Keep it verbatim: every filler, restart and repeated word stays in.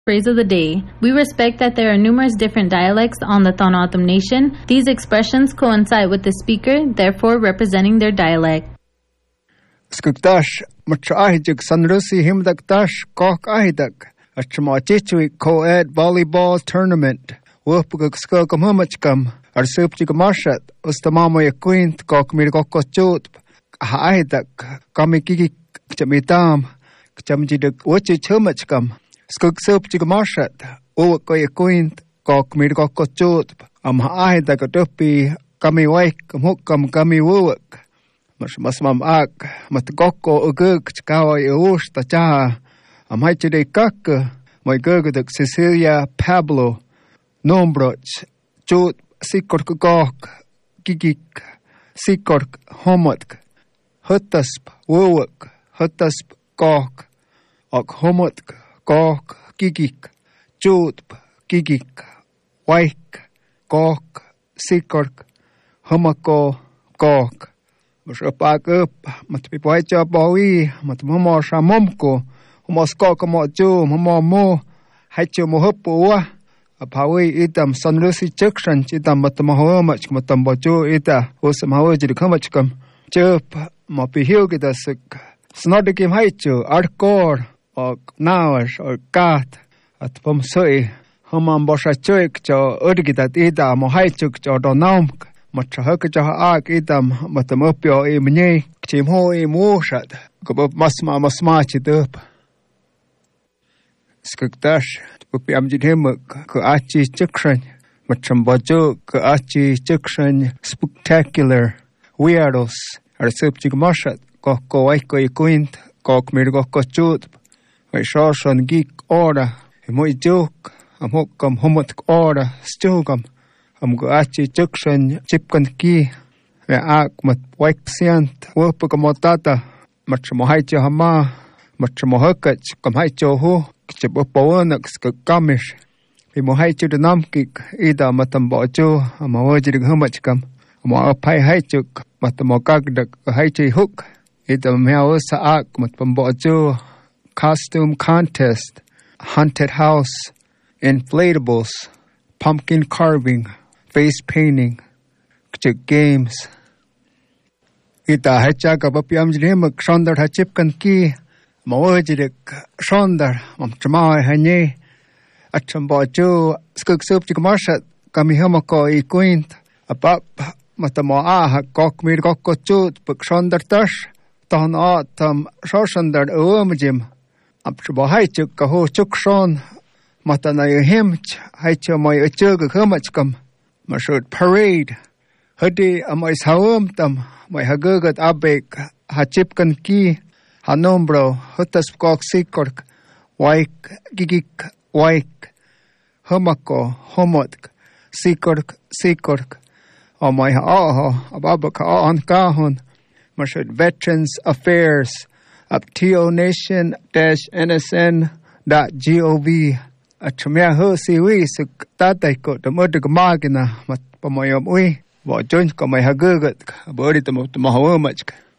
Phrase of the day. We respect that there are numerous different dialects on the Thanatam Nation. These expressions coincide with the speaker, therefore representing their dialect. Skugdash, Machahijuk Sanrusi Himdakdash, Kok Ahidak, Achamachichwi Co-Ed Volleyball Tournament, Wupuguk Skugum Humachkam, Arsupchik Marshat, Ustamama Yaquint, Kok Mirgoko Chut, Ahidak, Kamikiki Chamitam, Chamjiduk Wachich Humachkam. Skug sup chig marshat, o ko ye quint, kok mir ko ko chut, am haid da gatupi, kami waik, mukam kami wuak. Mas mas mam ak, mat gokko uguk chkawa ye ush ta cha, am hai chide kak, my gurguduk Cecilia Pablo, nombroch, chut, sikork gok, gigik, sikork homotk, hutasp, wuak, hutasp gok, ok homotk. Gok, gigik, chutp, gigik, waik, gok, sikork, humako, gok. Mas upak up, mat pipoicha bawi, mat mamo shamomko, humos gok mo ju, mamo mo, haichu mo hupua, apawi itam sanrusi chukran, itam mat mahomach, matam boju ita, usam hawajid kamachkam, chup, ma pihiugitasuk, snodikim haichu, arkor, og nawas og gat at pom sui homam bosha chuik cho urgitat ida mo haichuk cho do naumk matcha hak cho ag idam matam upyo i mni chim ho i mushat ko masma masma chidup skuktash pupi amjidhem ko achi chukran matcham bojo ko achi chukran spectacular weirdos ar subjig mashat ko ko ai ko ikuint ko mir ko ko chut I shoshan geek order, a moi joke, a mokam homot order, stugam, am goachi jukshan, chipkan ki, a ak mat waxiant, wopakamatata, machamohaicha hama, machamohakach, kamhaicho ho, chipoponax, kamish, Imohaichu the namkik, ida matambojo, a mawajig humachkam, a mapai haichuk, matamokagdak, a haichi hook, ida meosa ak, matpambojo. Costume contest, haunted house, inflatables, pumpkin carving, face painting, games. Ita hachaga bapiam jimak shondar hachipkan ki, mawajidik shondar, mamchama hanye, achambojo, skug soup chikmarshat, kamihamako e quint, a bap, matamoa, gok mir gokko chut, buk shondar tash, ton autumn, shoshandar uomjim. Apchbo haichuk ka ho chukshon matana himch haicha my achug humachkam mashut parade hadi amai sawum tam my hagugat abek hachipkan ki hanombro hutas kok sikork waik gigik waik humako homotk sikork sikork o my ha ababaka on kahon mashut veterans affairs up tonation dash n s n dot gov at chumia ho si wi suk tatay ko tamodig magina mat pamoyom ui bo join ko may hagugat bori tamo tamo machka